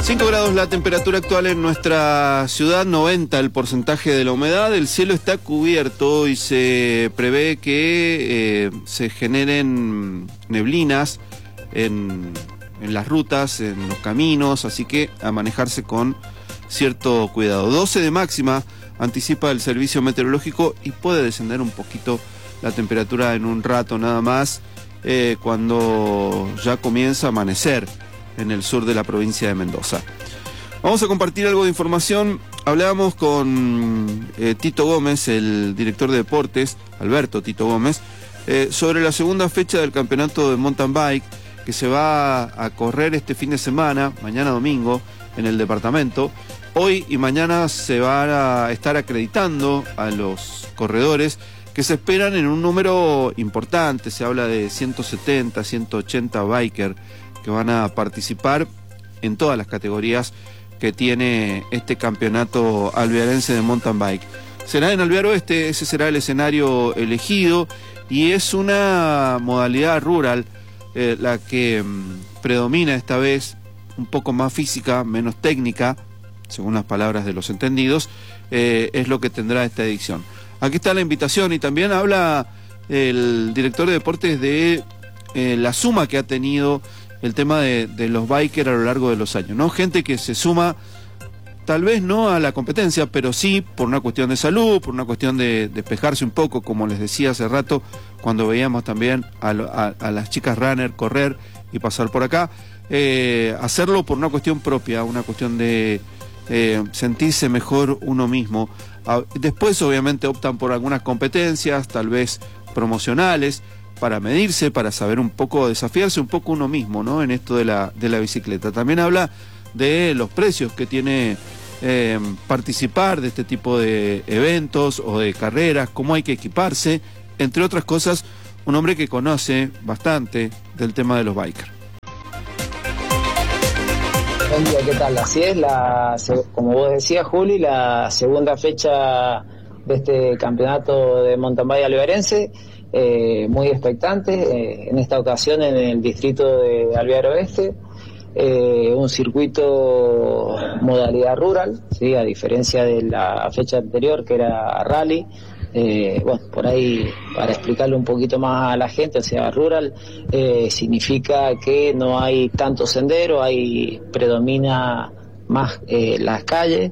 5 grados la temperatura actual en nuestra ciudad, 90 el porcentaje de la humedad, el cielo está cubierto y se prevé que se generen neblinas en las rutas, en los caminos, así que a manejarse con cierto cuidado. 12 de máxima anticipa el servicio meteorológico y puede descender un poquito la temperatura en un rato nada más, cuando ya comienza a amanecer en el sur de la provincia de Mendoza. Vamos a compartir algo de información. Hablábamos con Tito Gómez, el director de deportes, Alberto Tito Gómez, sobre la segunda fecha del campeonato de mountain bike que se va a correr este fin de semana, mañana domingo, en el departamento. Hoy y mañana se va a estar acreditando a los corredores que se esperan en un número importante. Se habla de 170, 180 bikers que van a participar en todas las categorías que tiene este campeonato alvearense de mountain bike. Será en Alvear Oeste, ese será el escenario elegido, y es una modalidad rural la que predomina esta vez, un poco más física, menos técnica, según las palabras de los entendidos, es lo que tendrá esta edición. Aquí está la invitación, y también habla el director de deportes de la suma que ha tenido el tema de los bikers a lo largo de los años, ¿no? Gente que se suma, tal vez no a la competencia, pero sí por una cuestión de salud, por una cuestión de despejarse un poco, como les decía hace rato, cuando veíamos también a las chicas runner correr y pasar por acá, hacerlo por una cuestión propia, una cuestión de sentirse mejor uno mismo. Después obviamente optan por algunas competencias, tal vez promocionales, para medirse, para saber un poco, desafiarse un poco uno mismo, ¿no? En esto de la bicicleta. También habla de los precios que tiene participar de este tipo de eventos o de carreras, cómo hay que equiparse, entre otras cosas, un hombre que conoce bastante del tema de los bikers. Buen día, ¿qué tal? Así es, como vos decías, Juli, la segunda fecha de este campeonato de mountain bike alvearense, muy expectante, en esta ocasión en el distrito de Alvear Oeste, un circuito modalidad rural, ¿sí? A diferencia de la fecha anterior que era rally. Bueno, por ahí para explicarle un poquito más a la gente, o sea, rural significa que no hay tanto sendero, predomina más las calles,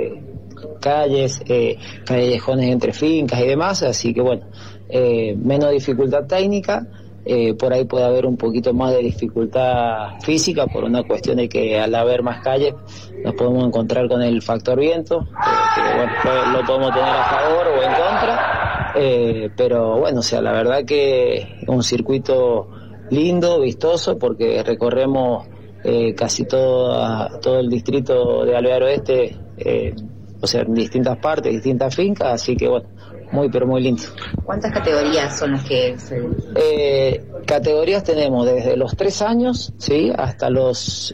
callejones entre fincas y demás, así que bueno, menos dificultad técnica, por ahí puede haber un poquito más de dificultad física por una cuestión de que al haber más calles nos podemos encontrar con el factor viento, que bueno, lo podemos tener a favor o en contra, pero bueno, o sea, la verdad que es un circuito lindo, vistoso, porque recorremos casi todo el distrito de Alvear Oeste, o sea, en distintas partes, distintas fincas, así que bueno, muy pero muy lindo. ¿Cuántas categorías son las que se...? Categorías tenemos desde los 3 años, ¿sí?, hasta los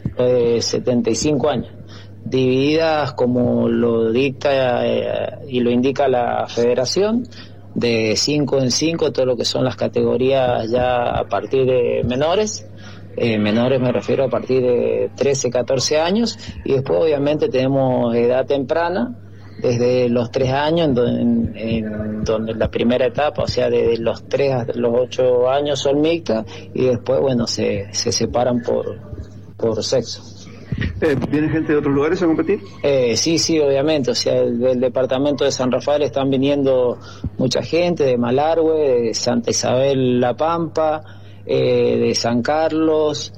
75 años, divididas como lo dicta y lo indica la federación, de 5 en 5, todo lo que son las categorías ya a partir de menores. Menores me refiero a partir de 13, 14 años, y después obviamente tenemos edad temprana, desde los 3 años, en donde la primera etapa, o sea, desde los 3 hasta los 8 años son mixtas, y después, bueno, se separan por sexo. ¿Viene gente de otros lugares a competir? Sí, obviamente, o sea, del departamento de San Rafael están viniendo mucha gente, de Malargüe, de Santa Isabel La Pampa, de San Carlos,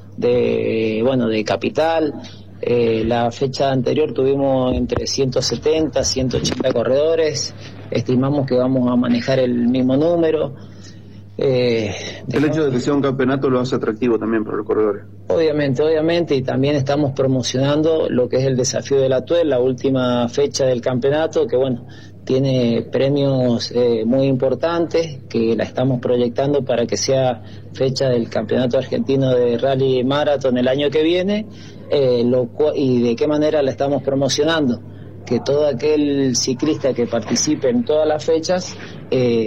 de Capital. La fecha anterior tuvimos entre 170, 180 corredores, estimamos que vamos a manejar el mismo número. El hecho de que sea un campeonato lo hace atractivo también para los corredores. Obviamente, y también estamos promocionando lo que es el desafío de la Tuel, la última fecha del campeonato, que bueno, tiene premios muy importantes, que la estamos proyectando para que sea fecha del Campeonato Argentino de Rally Marathon el año que viene, y de qué manera la estamos promocionando. Que todo aquel ciclista que participe en todas las fechas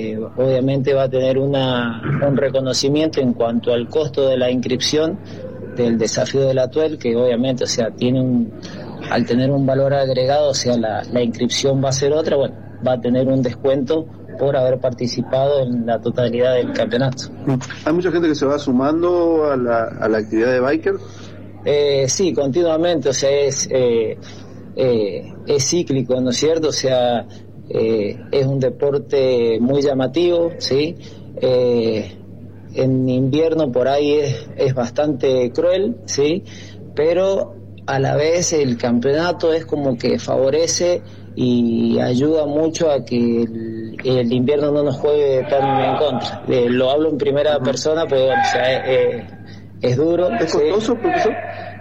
obviamente va a tener un reconocimiento en cuanto al costo de la inscripción del desafío del Atuel, que obviamente, o sea, al tener un valor agregado, o sea, la inscripción va a ser otra, bueno, va a tener un descuento por haber participado en la totalidad del campeonato. ¿Hay mucha gente que se va sumando a la actividad de biker? Sí, continuamente, o sea, es cíclico, ¿no es cierto? O sea, es un deporte muy llamativo, ¿sí? En invierno por ahí es bastante cruel, ¿sí? Pero a la vez el campeonato es como que favorece y ayuda mucho a que el invierno no nos juegue tan en contra. Lo hablo en primera persona, pero bueno, o sea, es duro. ¿Es costoso, profesor?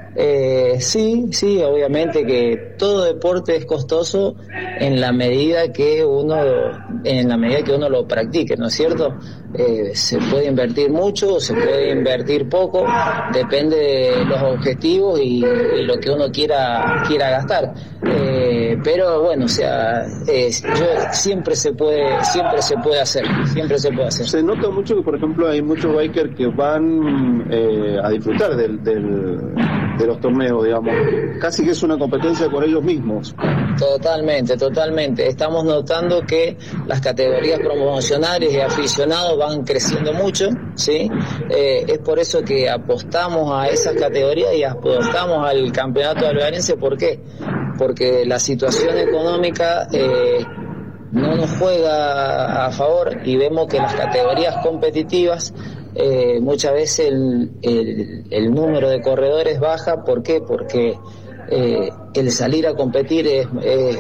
Sí, obviamente que todo deporte es costoso en la medida que uno lo practique, ¿no es cierto? Se puede invertir mucho o se puede invertir poco, depende de los objetivos y lo que uno quiera gastar. Pero bueno, o sea, siempre se puede hacer. Se nota mucho que, por ejemplo, hay muchos bikers que van a disfrutar de los torneos, digamos. Casi que es una competencia con ellos mismos. Totalmente. Estamos notando que las categorías promocionales y aficionados van creciendo mucho, ¿sí? Es por eso que apostamos a esas categorías y apostamos al campeonato alvarense. ¿Por qué? Porque la situación económica no nos juega a favor y vemos que las categorías competitivas muchas veces el número de corredores baja. ¿Por qué? Porque el salir a competir es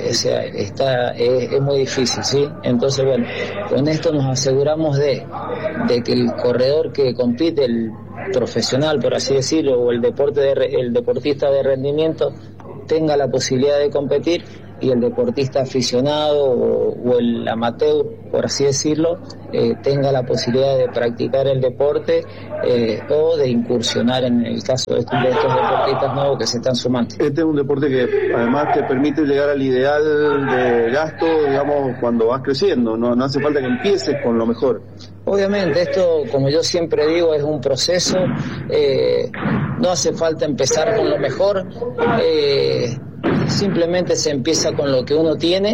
muy difícil, ¿sí? Entonces, bueno, con esto nos aseguramos de que el corredor que compite, el profesional, por así decirlo, o el deportista de rendimiento, tenga la posibilidad de competir, y el deportista aficionado o el amateur, por así decirlo, tenga la posibilidad de practicar el deporte o de incursionar en el caso de estos deportistas nuevos que se están sumando. Este es un deporte que además te permite llegar al ideal de gasto, digamos, cuando vas creciendo, no hace falta que empieces con lo mejor. Obviamente, esto, como yo siempre digo, es un proceso, no hace falta empezar con lo mejor, simplemente se empieza con lo que uno tiene,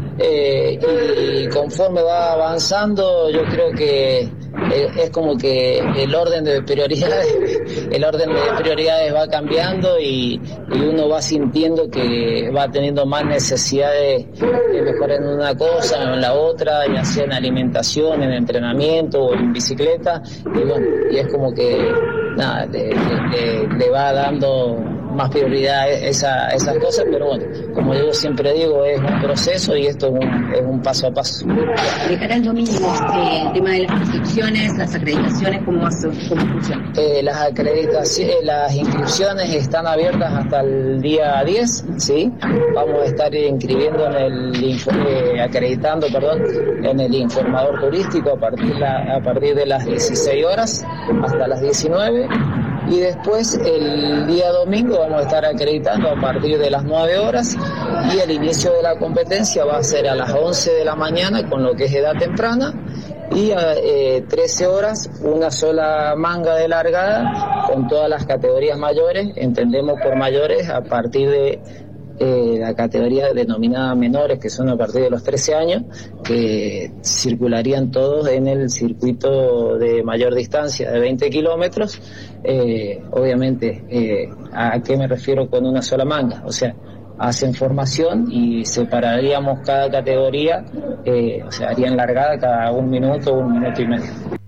y conforme va avanzando, yo creo que es como que el orden de prioridades va cambiando y uno va sintiendo que va teniendo más necesidades de mejorar en una cosa, en la otra, ya sea en alimentación, en entrenamiento o en bicicleta, y bueno, y es como que nada, le va dando más prioridad a esas cosas, pero bueno, como yo siempre digo, es un proceso y esto es un paso a paso. De cara al domingo, el tema de las inscripciones, las acreditaciones, ¿cómo funciona? Las inscripciones están abiertas hasta el día 10, ¿sí? Vamos a estar acreditando en el informador turístico a partir de las 16 horas hasta las 19. Y después el día domingo vamos a estar acreditando a partir de las 9 horas y el inicio de la competencia va a ser a las 11 de la mañana con lo que es edad temprana, y a 13 horas una sola manga de largada con todas las categorías mayores. Entendemos por mayores a partir de la categoría denominada menores, que son a partir de los 13 años, que circularían todos en el circuito de mayor distancia de 20 kilómetros. Obviamente, ¿a qué me refiero con una sola manga? O sea, hacen formación y separaríamos cada categoría, o sea, harían largada cada 1 minuto, 1 minuto y medio.